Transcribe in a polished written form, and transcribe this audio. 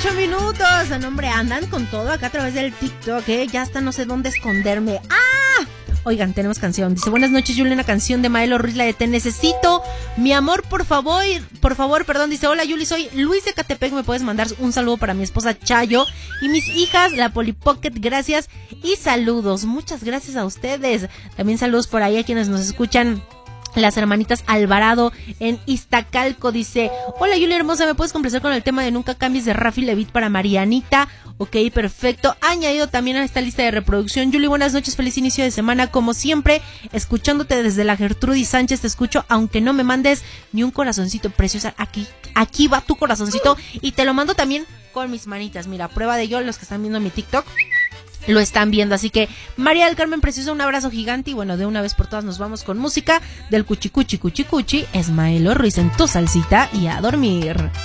8 minutos. No, hombre, andan con todo acá a través del TikTok, Ya hasta no sé dónde esconderme. ¡Ah! Oigan, tenemos canción. Dice, buenas noches, Yuli, una canción de Maelo Ruiz, la de Te Necesito, mi amor, por favor, perdón. Dice, hola, Yuli, soy Luis de Catepec, me puedes mandar un saludo para mi esposa Chayo y mis hijas, la Polly Pocket, gracias y saludos. Muchas gracias a ustedes. También saludos por ahí a quienes nos escuchan. Las hermanitas Alvarado en Iztacalco. Dice, hola Yuli hermosa, ¿me puedes complacer con el tema de Nunca Cambies de Rafi Levit para Marianita? Ok, perfecto. Añadido también a esta lista de reproducción. Yuli, buenas noches, feliz inicio de semana. Como siempre, escuchándote desde la Gertrudis Sánchez, te escucho, aunque no me mandes ni un corazoncito, preciosa. Aquí va tu corazoncito y te lo mando también con mis manitas. Mira, prueba de ello, los que están viendo mi TikTok lo están viendo, así que María del Carmen Preciosa, un abrazo gigante y bueno, de una vez por todas nos vamos con música del Cuchi Cuchi Cuchi Cuchi, es Maelo Ruiz en tu salsita y a dormir.